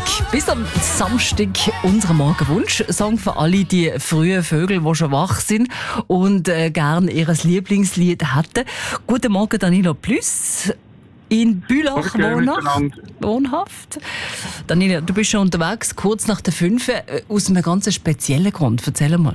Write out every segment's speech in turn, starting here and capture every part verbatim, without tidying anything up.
Bis am Samstag unser Morgenwunsch-Song für alle die frühen Vögel, die schon wach sind und äh, gerne ihr Lieblingslied hätten. Guten Morgen, Danilo Plüss. In Bülach wohnhaft. wohnhaft. Danilo, du bist schon unterwegs, kurz nach der fünf, äh, aus einem ganz speziellen Grund. Erzähl mal.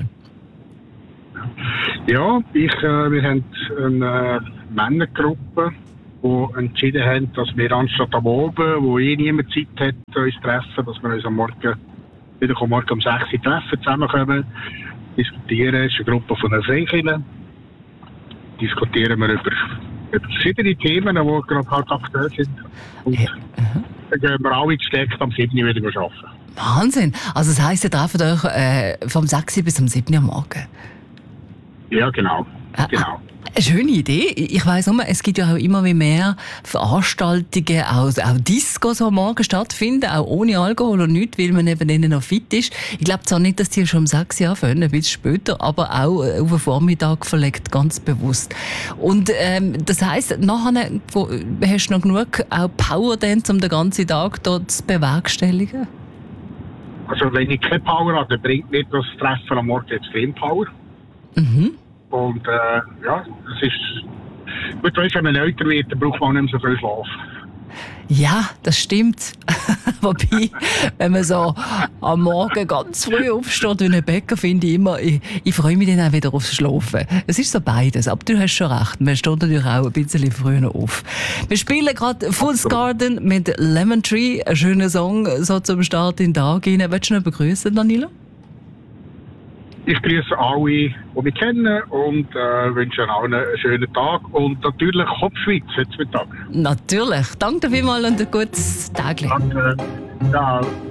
Ja, ich, äh, wir haben eine Männergruppe, die entschieden haben, dass wir anstatt am Abend, wo eh niemand Zeit hat, uns treffen, dass wir uns am Morgen, wieder am Morgen um sechs Uhr treffen, zusammenkommen, diskutieren. Es ist eine Gruppe von den Freikirchen. Diskutieren wir über, über verschiedene Themen, die gerade halt aktuell sind. Und ja. Dann gehen wir alle gesteckt am sieben Uhr wieder arbeiten. Wahnsinn! Also das heisst, ihr trefft euch äh, vom sechs Uhr bis am sieben Uhr am Morgen? Ja, genau. genau. Eine schöne Idee. Ich weiss nur, es gibt ja auch immer mehr Veranstaltungen, auch, auch Discos, die am Morgen stattfinden, auch ohne Alkohol und nichts, weil man eben denen noch fit ist. Ich glaube zwar nicht, dass die schon um sechs Uhr anfangen, ein bisschen später, aber auch auf den Vormittag verlegt, ganz bewusst. Und ähm, das heisst, nachher hast du noch genug auch Power, dann, um den ganzen Tag dort zu bewerkstelligen? Also wenn ich keine Power habe, dann bringt mir das Treffen am Morgen extrem Power. Mhm. Und äh, ja, es ist gut, wenn man älter wird, dann braucht man nicht mehr so viel Schlaf. Ja, das stimmt. Wobei, wenn man so am Morgen ganz früh aufsteht wie ein Bäcker, finde ich immer, ich, ich freue mich dann auch wieder aufs Schlafen. Es ist so beides, aber du hast schon recht, man steht natürlich auch ein bisschen früher auf. Wir spielen gerade Fool's Garden mit Lemon Tree, ein schöner Song so zum Start in den Tag hinein. Willst du noch begrüßen, Danilo? Ich grüße alle, die mich kennen und äh, wünsche allen einen schönen Tag und natürlich Kopfschweiz heute Mittag. Natürlich. Danke dir vielmals und ein gutes Tag. Danke. Ciao.